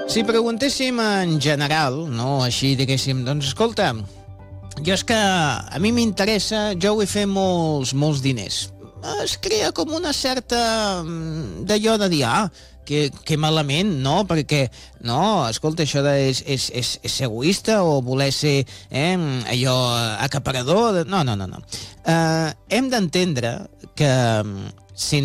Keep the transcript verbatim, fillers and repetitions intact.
Si preguntéssim en general, no així diguéssim, doncs escolta, jo és que a mi m'interessa, jo vull fer molts, molts diners. Es crea com una certa d'allò de dir, ah, que, que malament, no? Perquè, no, escolta, això de, és, és, és, és ser egoista o voler ser eh, allò acaparador. No, no, no, no. Uh, hem d'entendre que sense